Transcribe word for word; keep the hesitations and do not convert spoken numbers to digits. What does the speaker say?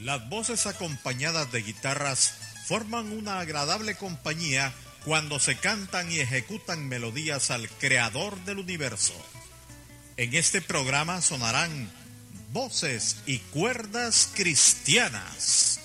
Las voces acompañadas de guitarras forman una agradable compañía cuando se cantan y ejecutan melodías al Creador del universo. En este programa sonarán voces y cuerdas cristianas.